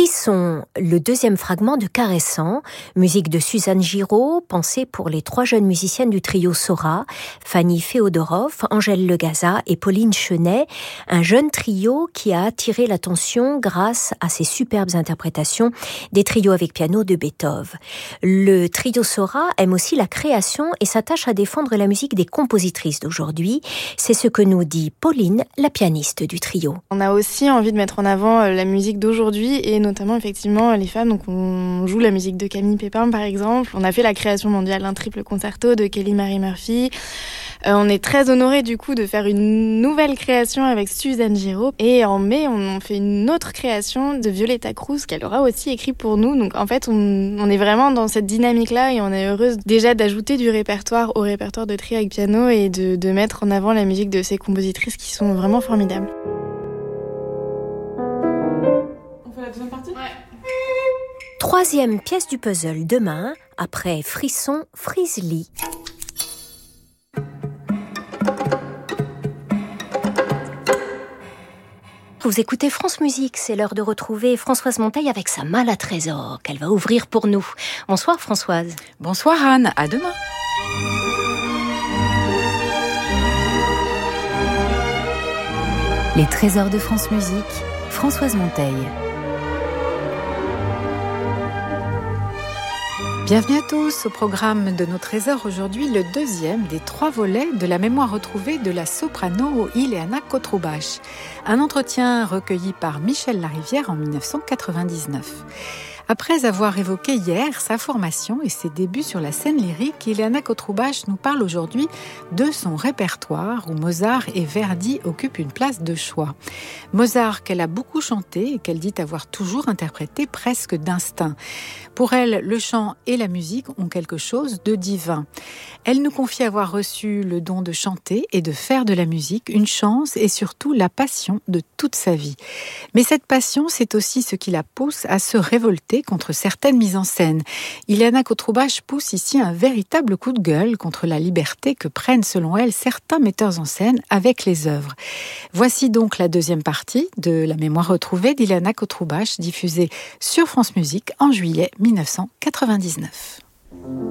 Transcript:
Frisson, le deuxième fragment de Caressant, musique de Suzanne Giraud, pensée pour les 3 jeunes musiciennes du trio Sora, Fanny Féodorov, Angèle Legaza et Pauline Chenet, un jeune trio qui a attiré l'attention grâce à ses superbes interprétations des trios avec piano de Beethoven. Le trio Sora aime aussi la création et s'attache à défendre la musique des compositrices d'aujourd'hui. C'est ce que nous dit Pauline, la pianiste du trio. On a aussi envie de mettre en avant la musique d'aujourd'hui et notamment effectivement les femmes. Donc on joue la musique de Camille Pépin par exemple. On a fait la création mondiale d'un triple concerto de Kelly Marie Murphy. On est très honorés du coup de faire une nouvelle création avec Suzanne Giraud. Et en mai, on fait une autre création de Violetta Cruz qu'elle aura aussi écrit pour nous. Donc en fait, on est vraiment dans cette dynamique-là et on est heureuse déjà d'ajouter du répertoire au répertoire de trio avec piano et de mettre en avant la musique de ces compositrices qui sont vraiment formidables. On fait la deuxième partie ? Ouais. 3e pièce du puzzle demain, après Frisson, Frisely. Vous écoutez France Musique, c'est l'heure de retrouver Françoise Monteil avec sa malle à trésors qu'elle va ouvrir pour nous. Bonsoir Françoise. Bonsoir Anne, à demain. Les trésors de France Musique, Françoise Monteil. Bienvenue à tous au programme de nos trésors aujourd'hui, le 2e des 3 volets de la mémoire retrouvée de la soprano Ileana Kotroubache. Un entretien recueilli par Michel Larivière en 1999. Après avoir évoqué hier sa formation et ses débuts sur la scène lyrique, Ileana Kotroubache nous parle aujourd'hui de son répertoire où Mozart et Verdi occupent une place de choix. Mozart qu'elle a beaucoup chanté et qu'elle dit avoir toujours interprété presque d'instinct. Pour elle, le chant et la musique ont quelque chose de divin. Elle nous confie avoir reçu le don de chanter et de faire de la musique, une chance et surtout la passion de toute sa vie. Mais cette passion, c'est aussi ce qui la pousse à se révolter contre certaines mises en scène. Ileana Kotroubache pousse ici un véritable coup de gueule contre la liberté que prennent selon elle certains metteurs en scène avec les œuvres. Voici donc la 2e partie de la mémoire retrouvée d'Ileana Kotroubache diffusée sur France Musique en juillet 1999.